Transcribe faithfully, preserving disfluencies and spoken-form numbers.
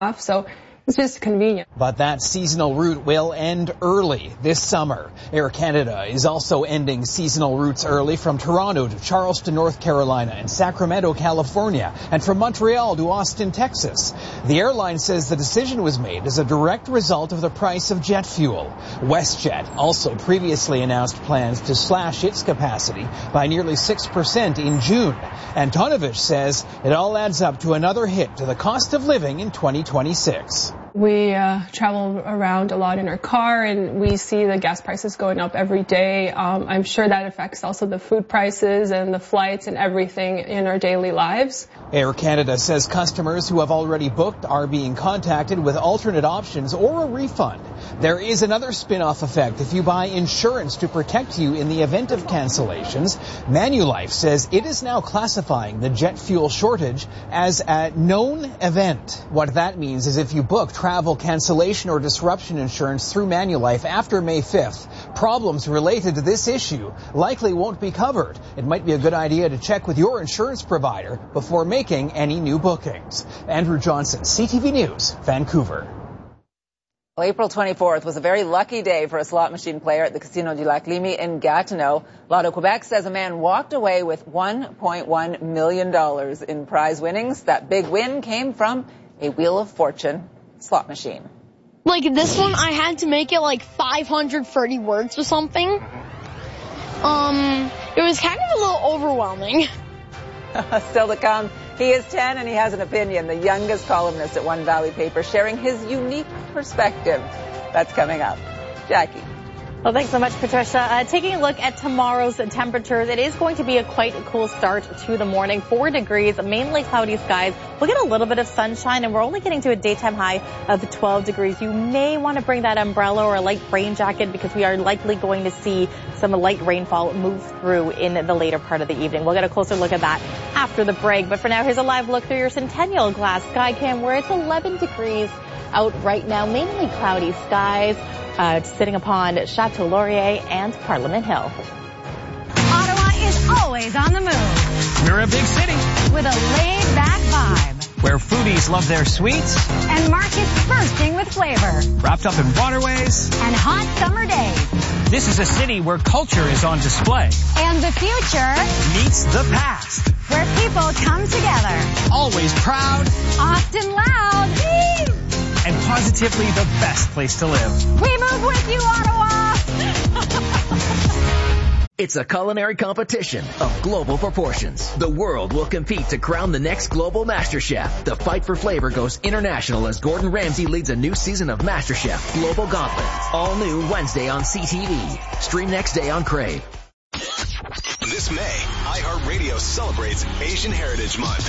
So it's just convenient. But that seasonal route will end early this summer. Air Canada is also ending seasonal routes early from Toronto to Charleston, North Carolina, and Sacramento, California, and from Montreal to Austin, Texas. The airline says the decision was made as a direct result of the price of jet fuel. WestJet also previously announced plans to slash its capacity by nearly six percent in June. Antonovich says it all adds up to another hit to the cost of living in twenty twenty-six. We uh, travel around a lot in our car, and we see the gas prices going up every day. Um, I'm sure that affects also the food prices and the flights and everything in our daily lives. Air Canada says customers who have already booked are being contacted with alternate options or a refund. There is another spin-off effect if you buy insurance to protect you in the event of cancellations. Manulife says it is now classifying the jet fuel shortage as a known event. What that means is if you book travel cancellation or disruption insurance through Manulife after May fifth, problems related to this issue likely won't be covered. It might be a good idea to check with your insurance provider before making any new bookings. Andrew Johnson, C T V News, Vancouver. Well, April twenty-fourth was a very lucky day for a slot machine player at the Casino du Lac Limi in Gatineau. Lotto Quebec says a man walked away with one point one million dollars in prize winnings. That big win came from a Wheel of Fortune slot machine. Like this one, I had to make it like five hundred thirty words or something. Um, it was kind of a little overwhelming. Still to come, he is ten and he has an opinion. The youngest columnist at One Valley Paper sharing his unique perspective. That's coming up. Jackie. Well, thanks so much, Patricia. Uh, taking a look at tomorrow's temperatures, it is going to be a quite cool start to the morning. Four degrees, mainly cloudy skies. We'll get a little bit of sunshine, and we're only getting to a daytime high of twelve degrees. You may want to bring that umbrella or a light rain jacket because we are likely going to see some light rainfall move through in the later part of the evening. We'll get a closer look at that after the break. But for now, here's a live look through your Centennial Glass Skycam, where it's eleven degrees out right now, mainly cloudy skies. Uh, sitting upon Chateau Laurier and Parliament Hill. Ottawa is always on the move. We're a big city with a laid-back vibe, where foodies love their sweets and markets bursting with flavor, wrapped up in waterways and hot summer days. This is a city where culture is on display, and the future meets the past, where people come together, always proud, often loud, and positively the best place to live. We move with you, Ottawa! It's a culinary competition of global proportions. The world will compete to crown the next global MasterChef. The fight for flavor goes international as Gordon Ramsay leads a new season of MasterChef Global Gauntlet. All new Wednesday on C T V. Stream next day on Crave. This May, iHeartRadio celebrates Asian Heritage Month.